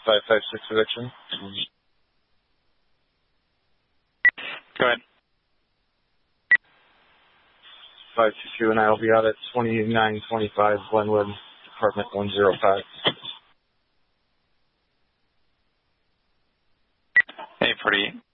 556 eviction. Go ahead. 522, and I will be out at 2925 Glenwood, apartment 105. Hey, pretty.